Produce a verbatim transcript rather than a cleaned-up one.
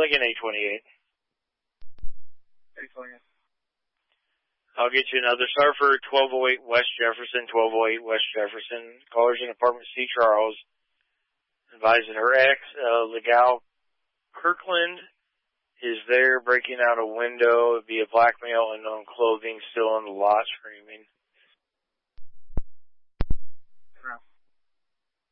Lincoln eight twenty-eight. eight twenty-eight. I'll get you another star for twelve oh eight West Jefferson, twelve oh eight West Jefferson. Callers in apartment C. Charles. Advising her ex, uh, Legal Kirkland, is there breaking out a window via black male, unknown clothing, still on the lot, screaming.